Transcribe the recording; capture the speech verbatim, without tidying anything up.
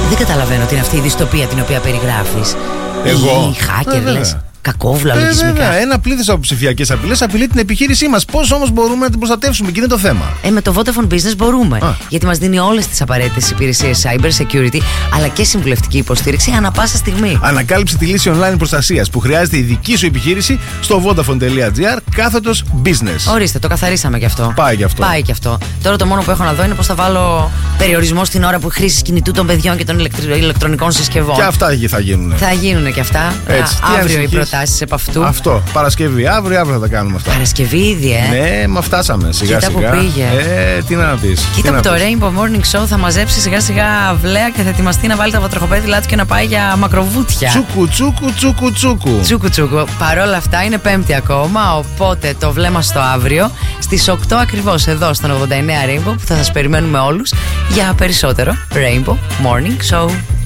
Δεν καταλαβαίνω τι είναι αυτή η δυστοπία την οποία περιγράφεις. Εγώ. Οι hacker, ε, λες. Κακόβουλα, ε, λογισμικά. Βέβαια, ένα πλήθος από ψηφιακές απειλές απειλεί την επιχείρησή μας. Πώς όμως μπορούμε να την προστατεύσουμε, και είναι το θέμα. Ε, με το Vodafone Business μπορούμε. Α. Γιατί μας δίνει όλες τις απαραίτητες υπηρεσίες cyber security, αλλά και συμβουλευτική υποστήριξη ανά πάσα στιγμή. Ανακάλυψε τη λύση online προστασίας που χρειάζεται η δική σου επιχείρηση στο vodafone.gr κάθετος business. Ορίστε, το καθαρίσαμε κι αυτό. Πάει κι αυτό. Πάει κι αυτό. Τώρα το μόνο που έχω να δω είναι πώς θα βάλω περιορισμό στην ώρα που χρήση κινητού των παιδιών και των ηλεκτρι- ηλεκτρονικών συσκευών. Και αυτά θα γίνουν. Θα γίνουν και αυτά. Έτσι, Α, τι αύριο οι ανησυχείς? προτάσεις επ' αυτού. Αυτό. Παρασκευή. Αύριο, αύριο θα τα κάνουμε αυτά. Παρασκευή ήδη, ε. Ναι, μα φτάσαμε σιγά Κοίτα σιγά. που πήγε. Ε, τι να πεις. Κοίτα τι που να το πεις. Rainbow Morning Show θα μαζέψει σιγά σιγά αυλαία και θα ετοιμαστεί να βάλει τα βατραχοπέδιλά του και να πάει για μακροβούτια. Τσούκου, τσούκου, τσούκου, τσούκου. Τσούκου τσούκου. Παρ' όλα αυτά είναι Πέμπτη ακόμα, οπότε το βλέμμα στο αύριο στις οκτώ ακριβώς εδώ στον ογδόντα εννέα Rainbow, που θα σας περιμένουμε όλους για περισσότερο Rainbow Morning Show.